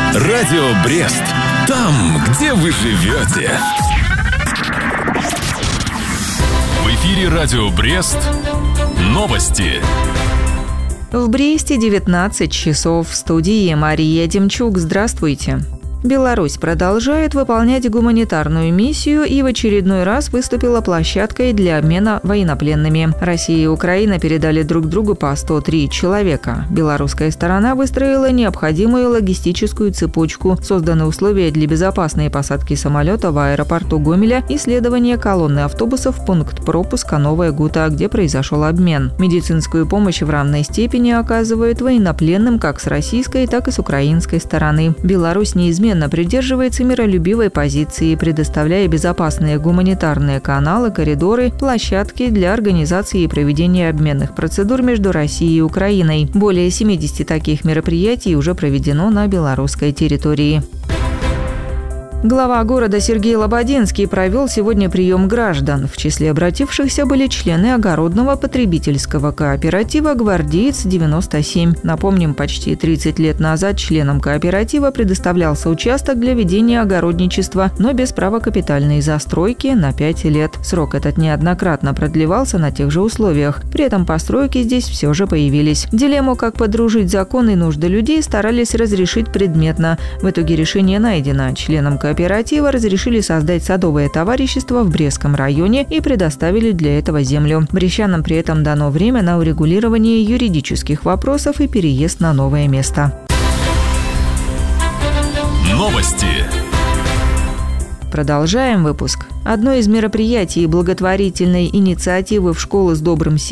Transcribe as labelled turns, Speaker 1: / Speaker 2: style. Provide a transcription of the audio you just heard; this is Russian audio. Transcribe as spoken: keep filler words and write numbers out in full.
Speaker 1: Радио Брест. Там, где вы живете. В эфире Радио Брест. Новости.
Speaker 2: В Бресте девятнадцать часов. В студии Мария Демчук. Здравствуйте. Беларусь продолжает выполнять гуманитарную миссию и в очередной раз выступила площадкой для обмена военнопленными. Россия и Украина передали друг другу по сто три человека. Белорусская сторона выстроила необходимую логистическую цепочку, созданы условия для безопасной посадки самолета в аэропорту Гомеля и следования колонны автобусов в пункт пропуска Новая Гута, где произошел обмен. Медицинскую помощь в равной степени оказывают военнопленным как с российской, так и с украинской стороны. Беларусь неизменно придерживается миролюбивой позиции, предоставляя безопасные гуманитарные каналы, коридоры, площадки для организации и проведения обменных процедур между Россией и Украиной. Более семидесяти таких мероприятий уже проведено на белорусской территории. Глава города Сергей Лободинский провел сегодня прием граждан. В числе обратившихся были члены огородного потребительского кооператива «Гвардеец девяносто семь». Напомним, почти тридцать лет назад членам кооператива предоставлялся участок для ведения огородничества, но без права капитальной застройки на пять лет. Срок этот неоднократно продлевался на тех же условиях. При этом постройки здесь все же появились. Дилемму, как подружить закон и нужды людей, старались разрешить предметно. В итоге решение найдено. Членам кооператива Кооператива разрешили создать садовое товарищество в Брестском районе и предоставили для этого землю. Брестчанам при этом дано время на урегулирование юридических вопросов и переезд на новое место.
Speaker 1: Новости.
Speaker 2: Продолжаем выпуск. Одно из мероприятий благотворительной инициативы в школы с добрым сердцем